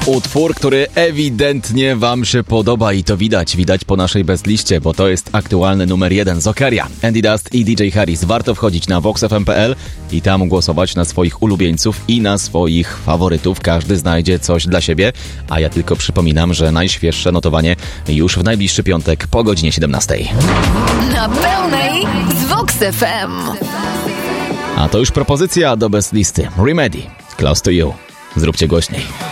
Utwór, który ewidentnie wam się podoba i to widać po naszej bestliście, bo to jest aktualny numer 1 z Okeria. Andy Dust i DJ Harris. Warto wchodzić na voxfm.pl i tam głosować na swoich ulubieńców i na swoich faworytów. Każdy znajdzie coś dla siebie, a ja tylko przypominam, że najświeższe notowanie już w najbliższy piątek po godzinie 17. Na pełnej z Vox FM. A to już propozycja do bestlisty. Remedy, Close to You. Zróbcie głośniej.